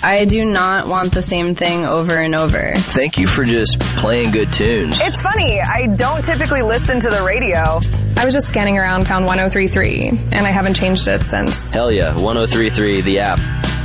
I do not want the same thing over and over. Thank you for just playing good tunes. It's funny, I don't typically listen to the radio. I was just scanning around, found 103.3, and I haven't changed it since. Hell yeah, 103.3, the app.